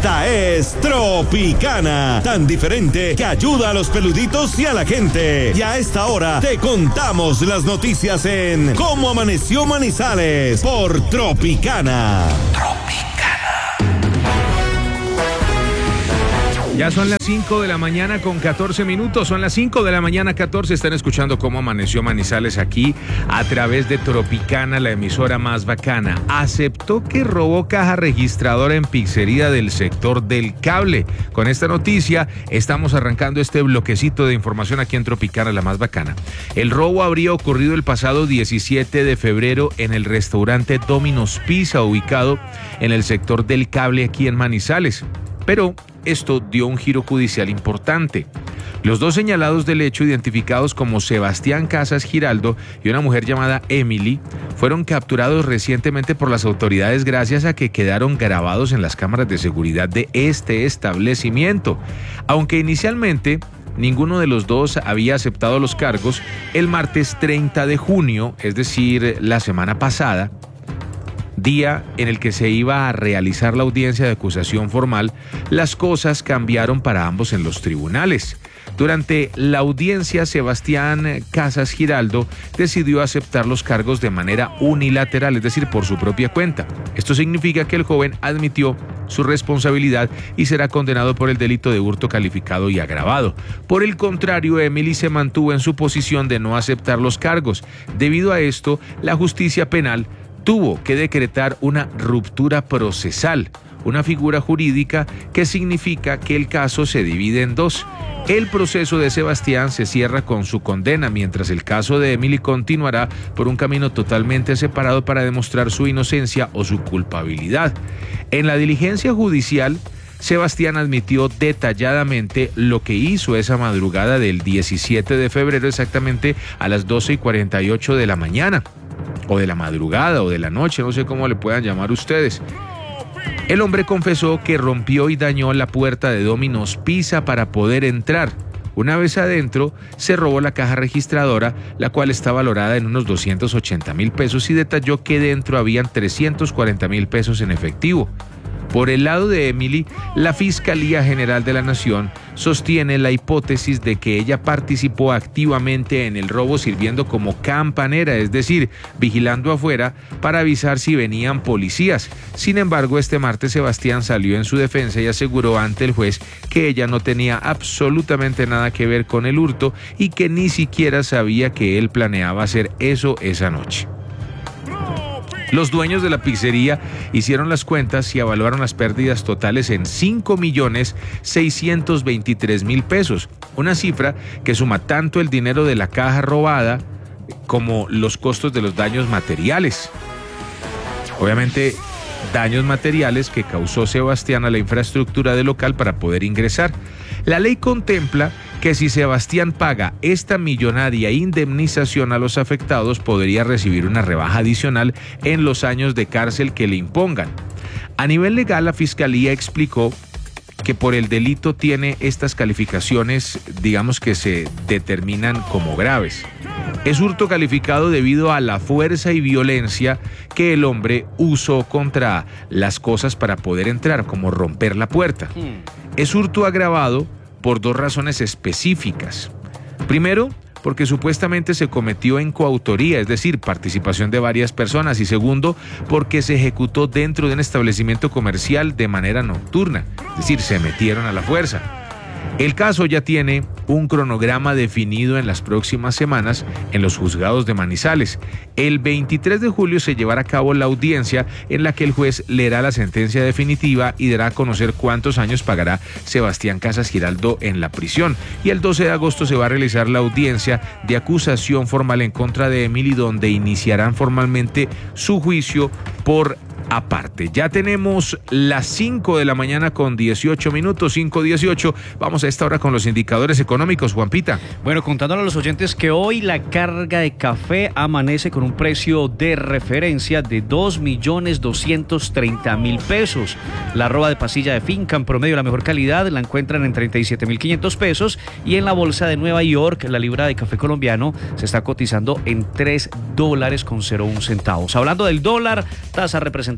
Esta es Tropicana, tan diferente que ayuda a los peluditos y a la gente. Y a esta hora te contamos las noticias en Cómo Amaneció Manizales por Tropicana. Ya son las 5 de la mañana con 14 minutos. Son las 5 de la mañana 14. Están escuchando Cómo Amaneció Manizales aquí a través de Tropicana, la emisora más bacana. Aceptó que robó caja registradora en pizzería del sector del cable. Con esta noticia estamos arrancando este bloquecito de información aquí en Tropicana, la más bacana. El robo habría ocurrido el pasado 17 de febrero en el restaurante Domino's Pizza, ubicado en el sector del cable aquí en Manizales. Pero esto dio un giro judicial importante. Los dos señalados del hecho, identificados como Sebastián Casas Giraldo y una mujer llamada Emily, fueron capturados recientemente por las autoridades gracias a que quedaron grabados en las cámaras de seguridad de este establecimiento. Aunque inicialmente ninguno de los dos había aceptado los cargos, el martes 30 de junio, es decir, la semana pasada, día en el que se iba a realizar la audiencia de acusación formal, las cosas cambiaron para ambos en los tribunales. Durante la audiencia, Sebastián Casas Giraldo decidió aceptar los cargos de manera unilateral, es decir, por su propia cuenta. Esto significa que el joven admitió su responsabilidad y será condenado por el delito de hurto calificado y agravado. Por el contrario, Emily se mantuvo en su posición de no aceptar los cargos. Debido a esto, la justicia penal tuvo que decretar una ruptura procesal, una figura jurídica que significa que el caso se divide en dos. El proceso de Sebastián se cierra con su condena, mientras el caso de Emily continuará por un camino totalmente separado para demostrar su inocencia o su culpabilidad. En la diligencia judicial, Sebastián admitió detalladamente lo que hizo esa madrugada del 17 de febrero, exactamente a las 12:48 de la mañana. O de la madrugada o de la noche, no sé cómo le puedan llamar ustedes. El hombre confesó que rompió y dañó la puerta de Domino's Pizza para poder entrar. Una vez adentro, se robó la caja registradora, la cual está valorada en unos 280,000 pesos, y detalló que dentro habían 340,000 pesos en efectivo. Por el lado de Emily, la Fiscalía General de la Nación sostiene la hipótesis de que ella participó activamente en el robo sirviendo como campanera, es decir, vigilando afuera para avisar si venían policías. Sin embargo, este martes Sebastián salió en su defensa y aseguró ante el juez que ella no tenía absolutamente nada que ver con el hurto y que ni siquiera sabía que él planeaba hacer eso esa noche. Los dueños de la pizzería hicieron las cuentas y evaluaron las pérdidas totales en 5,623,000 pesos, una cifra que suma tanto el dinero de la caja robada como los costos de los daños materiales. Obviamente, daños materiales que causó Sebastián a la infraestructura del local para poder ingresar. La ley contempla que si Sebastián paga esta millonaria indemnización a los afectados, podría recibir una rebaja adicional en los años de cárcel que le impongan. A nivel legal, la Fiscalía explicó que por el delito tiene estas calificaciones, digamos que se determinan como graves. Es hurto calificado debido a la fuerza y violencia que el hombre usó contra las cosas para poder entrar, como romper la puerta. Es hurto agravado por dos razones específicas. Primero, porque supuestamente se cometió en coautoría, es decir, participación de varias personas, y segundo, porque se ejecutó dentro de un establecimiento comercial de manera nocturna, es decir, se metieron a la fuerza. El caso ya tiene un cronograma definido en las próximas semanas en los juzgados de Manizales. El 23 de julio se llevará a cabo la audiencia en la que el juez leerá la sentencia definitiva y dará a conocer cuántos años pagará Sebastián Casas Giraldo en la prisión. Y el 12 de agosto se va a realizar la audiencia de acusación formal en contra de Emily, donde iniciarán formalmente su juicio por aparte. Ya tenemos las 5 de la mañana con 18 minutos, 5:18. Vamos a esta hora con los indicadores económicos, Juanpita. Bueno, contándole a los oyentes que hoy la carga de café amanece con un precio de referencia de 2.230.000 pesos. La arroba de pasilla de finca, en promedio la mejor calidad, la encuentran en 37.500 pesos, y en la bolsa de Nueva York la libra de café colombiano se está cotizando en $3.01. Hablando del dólar, tasa representativa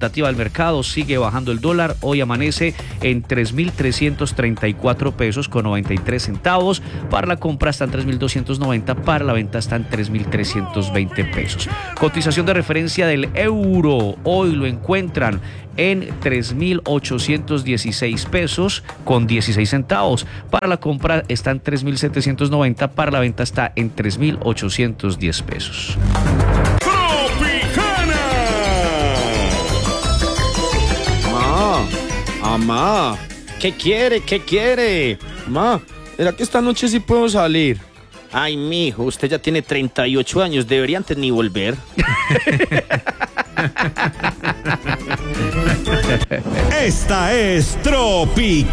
representativa del mercado, sigue bajando el dólar. Hoy amanece en 3.334 pesos con 93 centavos. Para la compra está en 3.290, para la venta está en 3.320 pesos. Cotización de referencia del euro. Hoy lo encuentran en 3.816 pesos con 16 centavos. Para la compra está en 3.790, para la venta está en 3.810 pesos. Tropicana. Mamá, ¿qué quiere? ¿Qué quiere? Ma, ¿será que esta noche sí puedo salir? Ay, mijo, usted ya tiene 38 años, debería antes ni volver. Esta es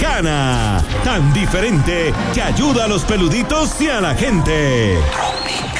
Tropicana, tan diferente que ayuda a los peluditos y a la gente.